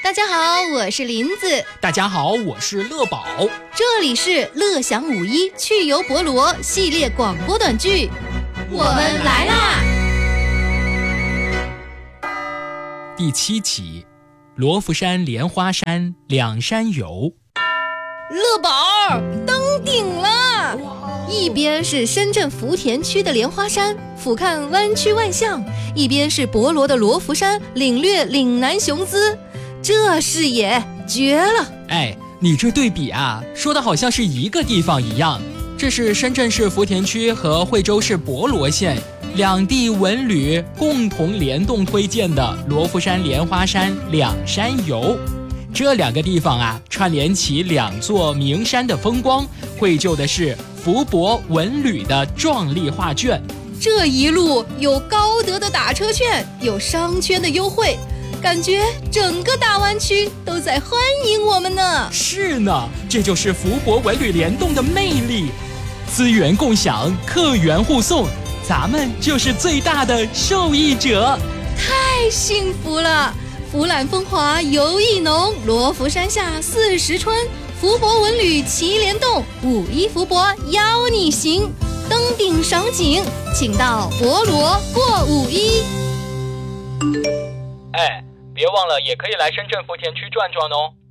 大家好，我是林子。 大家好，我是乐宝。 这里是乐享51趣游博罗系列广播短剧，我们来啦！ 第7集，罗浮山莲花山两山游。 乐宝登顶了，一边是深圳福田区的莲花山，俯瞰湾区万象；一边是博罗的罗浮山，领略岭南雄姿。这视野绝了！ 哎，你这对比啊，说的好像是一个地方一样。这是深圳市福田区和惠州市博罗县两地文旅共同联动推荐的罗浮山莲花山两山游。这两个地方啊，串联起两座名山的风光，绘就的是福博文旅的壮丽画卷。 这一路有高德的打车券，有商圈的优惠，感觉整个大湾区都在欢迎我们呢。 是呢，这就是福博文旅联动的魅力，资源共享，客源互送，咱们就是最大的受益者。 太幸福了！俯览风华游意浓，罗浮山下40春，福博文旅齐联动，51福博邀你行，登顶赏景，请到博罗过51。 哎，别忘了也可以来深圳福田区转转哦。